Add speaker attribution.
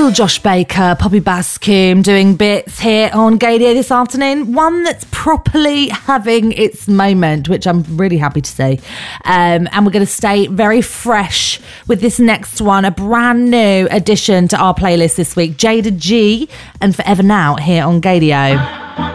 Speaker 1: Still Josh Baker, Poppy Bascombe doing bits here on Gaydio this afternoon. One that's properly having its moment, which I'm really happy to see. And we're going to stay very fresh with this next one, a brand new addition to our playlist this week, Jada G and Forever Now here on Gaydio.